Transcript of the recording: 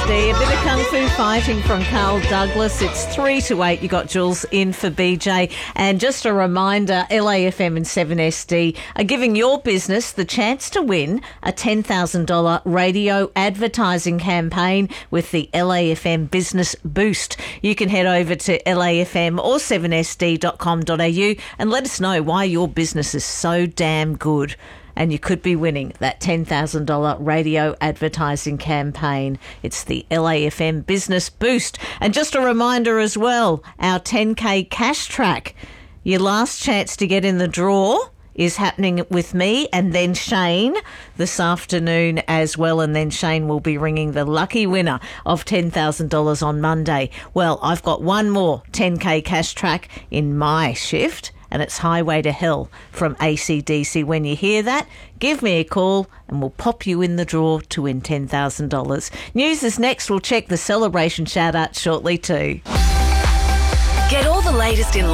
7SD. A bit of Kung Fu Fighting from Carl Douglas. It's 3 to 8. You got Jules in for BJ. And just a reminder, LAFM and 7SD are giving your business the chance to win a $10,000 radio advertising campaign with the LAFM Business Boost. You can head over to LAFM or 7sd.com.au and let us know why your business is so damn good. And you could be winning that $10,000 radio advertising campaign. It's the LAFM Business Boost. And just a reminder as well, our 10K cash track. Your last chance to get in the draw is happening with me and then Shane this afternoon as well. And then Shane will be ringing the lucky winner of $10,000 on Monday. Well, I've got one more 10K cash track in my shift. And it's Highway to Hell from AC/DC. When you hear that, give me a call and we'll pop you in the draw to win $10,000. News is next. We'll check the celebration shout-out shortly too. Get all the latest in life